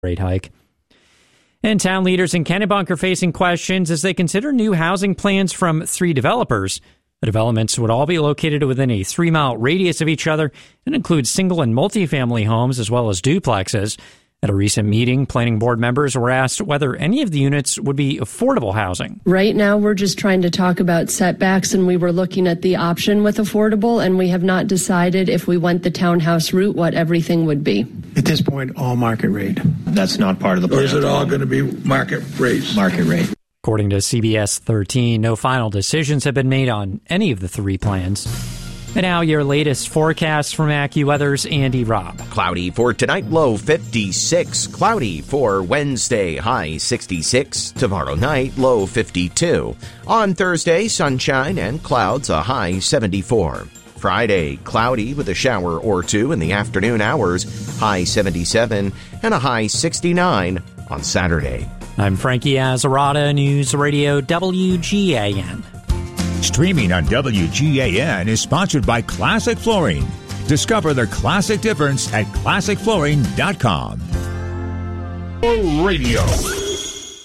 rate hike. And town leaders in Kennebunk are facing questions as they consider new housing plans from 3 developers. The developments would all be located within a 3-mile radius of each other and include single and multifamily homes as well as duplexes. At a recent meeting, planning board members were asked whether any of the units would be affordable housing. Right now, we're just trying to talk about setbacks, and we were looking at the option with affordable, and we have not decided if we went the townhouse route what everything would be. At this point, all market rate. That's not part of the plan. Or is it all going to be market rates? Market rate. According to CBS 13, no final decisions have been made on any of the 3 plans. And now your latest forecast from AccuWeather's Andy Robb. Cloudy for tonight, low 56. Cloudy for Wednesday, high 66. Tomorrow night, low 52. On Thursday, sunshine and clouds, a high 74. Friday, cloudy with a shower or 2 in the afternoon hours, high 77, and a high 69 on Saturday. I'm Frankie Azzarata, News Radio WGAN. Streaming on WGAN is sponsored by Classic Flooring. Discover the classic difference at ClassicFlooring.com. Radio.